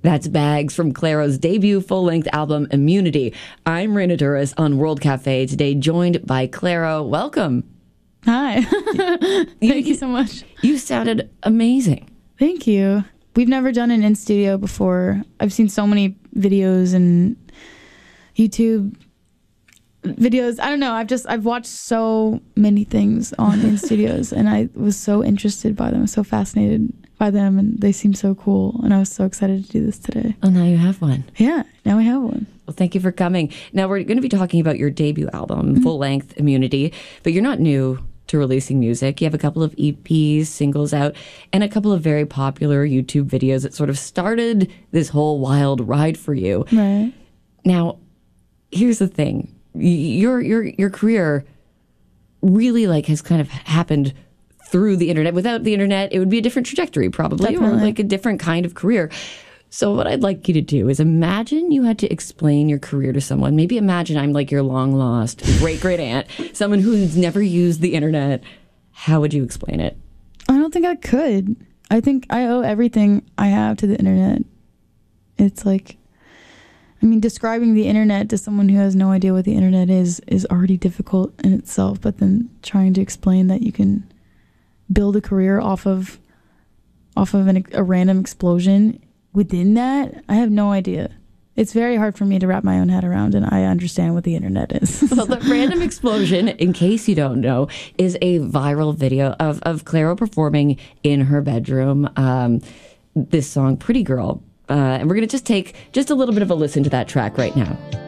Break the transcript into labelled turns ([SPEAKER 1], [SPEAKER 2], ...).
[SPEAKER 1] That's Bags from Clairo's debut full-length album, Immunity. I'm Raina Duras on World Cafe, today joined by Clairo. Welcome.
[SPEAKER 2] Hi. Thank you so much.
[SPEAKER 1] You sounded amazing.
[SPEAKER 2] Thank you. We've never done an in-studio before. I've seen so many videos and YouTube videos. I don't know. I've watched so many things on in-studios, and I was so interested by them, so fascinated by them, and they seem so cool, and I was so excited to do this today.
[SPEAKER 1] Oh, now you have one.
[SPEAKER 2] Yeah, now I have one.
[SPEAKER 1] Well, thank you for coming. Now, we're going to be talking about your debut album, full-length Immunity, but you're not new to releasing music. You have a couple of EPs, singles out, and a couple of very popular YouTube videos that sort of started this whole wild ride for you.
[SPEAKER 2] Right.
[SPEAKER 1] Now, here's the thing. Your career really has kind of happened through the internet. Without the internet, it would be a different trajectory probably,
[SPEAKER 2] Definitely.
[SPEAKER 1] or a different kind of career. So what I'd like you to do is imagine you had to explain your career to someone. Maybe imagine I'm your long-lost great-great-aunt, someone who's never used the internet. How would you explain it?
[SPEAKER 2] I don't think I could. I think I owe everything I have to the internet. It's describing the internet to someone who has no idea what the internet is already difficult in itself, but then trying to explain that you can build a career off of a random explosion within that, I have no idea. It's very hard for me to wrap my own head around, and I understand what the internet is.
[SPEAKER 1] Well, the random explosion, in case you don't know, is a viral video of Clairo performing in her bedroom this song, Pretty Girl. And we're going to just take just a little bit of a listen to that track right now.